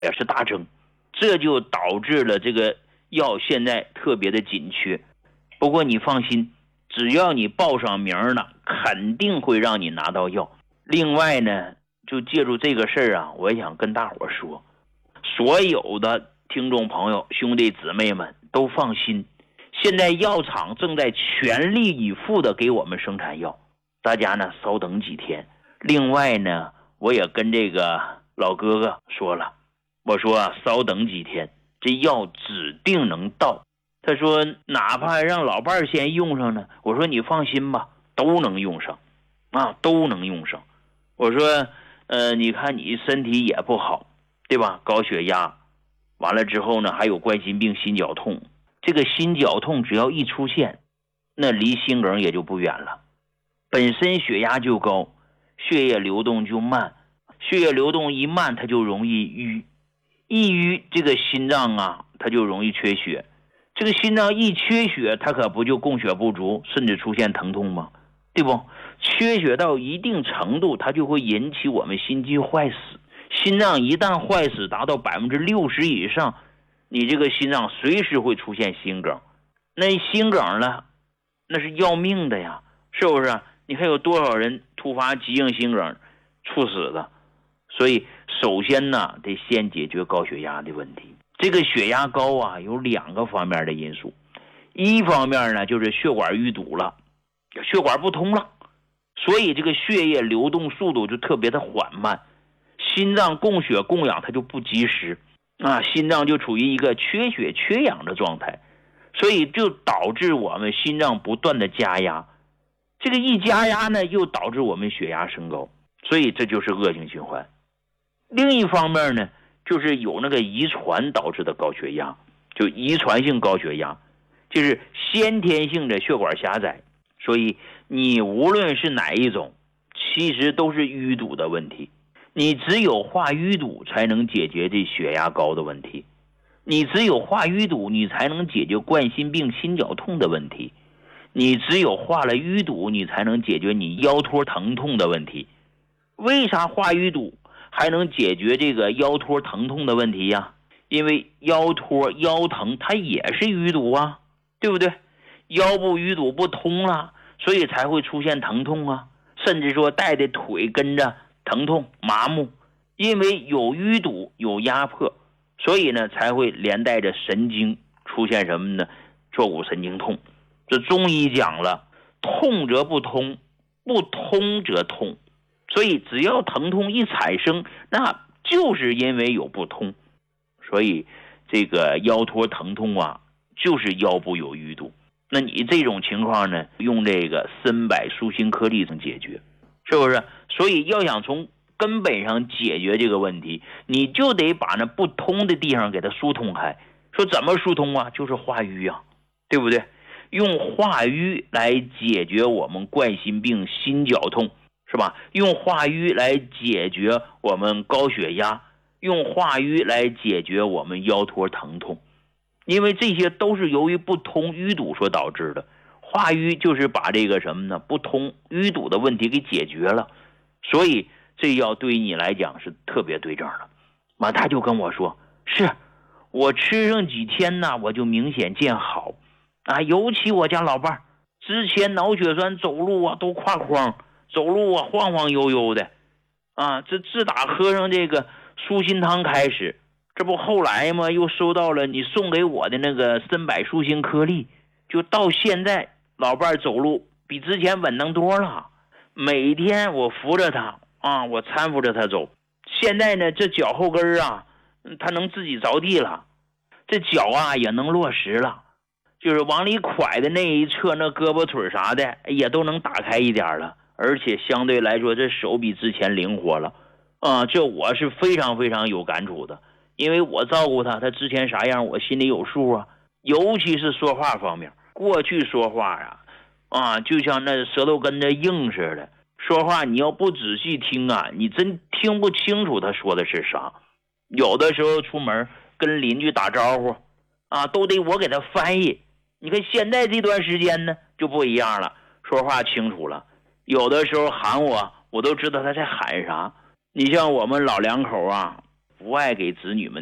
也是大增，这就导致了这个药现在特别的紧缺。不过你放心，只要你报上名了，肯定会让你拿到药。另外呢，就借助这个事儿啊，我也想跟大伙说，所有的听众朋友、兄弟姊妹们都放心，现在药厂正在全力以赴的给我们生产药，大家呢稍等几天。另外呢，我也跟这个老哥哥说了，我说稍等几天，这药指定能到。他说哪怕让老伴儿先用上呢，我说你放心吧，都能用上啊，都能用上。我说你看你身体也不好，对吧？高血压，完了之后呢还有冠心病、心绞痛，这个心绞痛只要一出现，那离心梗也就不远了。本身血压就高，血液流动就慢，血液流动一慢，它就容易淤，一淤这个心脏啊，它就容易缺血。这个心脏一缺血，它可不就供血不足，甚至出现疼痛吗？对不？缺血到一定程度，它就会引起我们心肌坏死。心脏一旦坏死达到60%以上，你这个心脏随时会出现心梗。那心梗呢，那是要命的呀，是不是？你看有多少人突发急性心梗猝死的？所以首先呢，得先解决高血压的问题。这个血压高啊，有2个方面的因素。一方面呢，就是血管淤堵了，血管不通了，所以这个血液流动速度就特别的缓慢，心脏供血供氧它就不及时啊，心脏就处于一个缺血缺氧的状态，所以就导致我们心脏不断的加压，这个一加压呢，又导致我们血压升高，所以这就是恶性循环。另一方面呢，就是有那个遗传导致的高血压，就遗传性高血压，就是先天性的血管狭窄，所以你无论是哪一种，其实都是淤堵的问题。你只有化淤堵才能解决这血压高的问题，你只有化淤堵，你才能解决冠心病、心绞痛的问题，你只有化了淤堵，你才能解决你腰托疼痛的问题。为啥化淤堵还能解决这个腰托疼痛的问题呀？因为腰托腰疼它也是淤堵啊，对不对？腰部淤堵不通了，所以才会出现疼痛啊，甚至说带的腿跟着疼痛麻木。因为有淤堵有压迫，所以呢才会连带着神经出现什么呢？坐骨神经痛。这中医讲了，痛则不通，不通则痛，所以只要疼痛一产生，那就是因为有不通。所以这个腰托疼痛啊，就是腰部有淤堵。那你这种情况呢，用这个参柏舒心颗粒能解决，是不是？所以要想从根本上解决这个问题，你就得把那不通的地方给它疏通开。说怎么疏通啊？就是化瘀啊，对不对？用化瘀来解决我们冠心病、心绞痛，是吧？用化瘀来解决我们高血压，用化瘀来解决我们腰托疼痛。因为这些都是由于不通淤堵所导致的，化瘀就是把这个什么呢？不通淤堵的问题给解决了，所以这药对于你来讲是特别对症的。他就跟我说，是我吃上几天呢，我就明显见好啊，尤其我家老伴儿之前脑血栓走路啊都挎筐，走路啊晃晃悠悠的啊，这自打喝上这个舒心汤开始，这不后来嘛又收到了你送给我的那个参柏舒心颗粒，就到现在老伴儿走路比之前稳当多了，每天我扶着他啊，我搀扶着他走，现在呢这脚后跟啊他能自己着地了，这脚啊也能落实了，就是往里拐的那一侧那胳膊腿啥的也都能打开一点了，而且相对来说这手比之前灵活了啊，这我是非常非常有感触的，因为我照顾他之前啥样我心里有数啊，尤其是说话方面，过去说话啊就像那舌头跟着硬似的，说话你要不仔细听啊，你真听不清楚他说的是啥。有的时候出门跟邻居打招呼啊，都得我给他翻译。你看现在这段时间呢就不一样了，说话清楚了，有的时候喊我都知道他在喊啥。你像我们老两口啊， 不爱给子女们